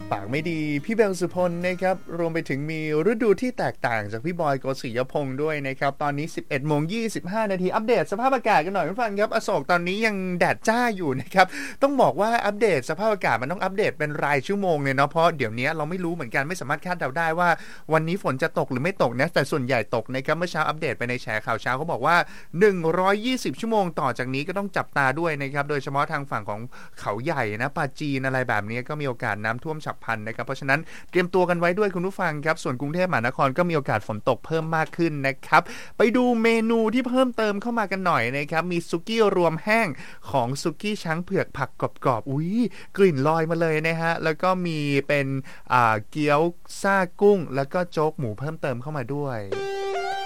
ปากไม่ดีพี่เบลสุพลนะครับรวมไปถึงมีฤดูที่แตกต่างจากพี่บอยโกศิยพงษ์ด้วยนะครับตอนนี้ 11:25 นาทีอัปเดตสภาพอากาศกันหน่อยทุกท่านครับอโศกตอนนี้ยังแดดจ้าอยู่นะครับต้องบอกว่าอัปเดตสภาพอากาศมันต้องอัปเดตเป็นรายชั่วโมงเลยเนาะเพราะเดี๋ยวนี้เราไม่รู้เหมือนกันไม่สามารถคาดเดาได้ว่าวันนี้ฝนจะตกหรือไม่ตกนะแต่ส่วนใหญ่ตกนะครับเมื่อเช้าอัปเดตไปในแชร์ข่าวเช้าเขาบอกว่า120ชั่วโมงต่อจากนี้ก็ต้องจับตาด้วยนะครับโดยเฉพาะทางฝั่งของเขาใหญ่นะปาจีนอะไรแบบนี้ก็มีโอกาสน้ำท่วมฉับพลันนะครับเพราะฉะนั้นเตรียมตัวกันไว้ด้วยคุณผู้ฟังครับส่วนกรุงเทพมหานครก็มีโอกาสฝนตกเพิ่มมากขึ้นนะครับไปดูเมนูที่เพิ่มเติมเข้ามากันหน่อยนะครับมีซุกี้รวมแห้งของซุกี้ช้างเผือกผักกรอบๆอุ้ยกลิ่นลอยมาเลยนะฮะแล้วก็มีเป็นเกี๊ยวซ่ากุ้งแล้วก็โจ๊กหมูเพิ่มเติมเข้ามาด้วย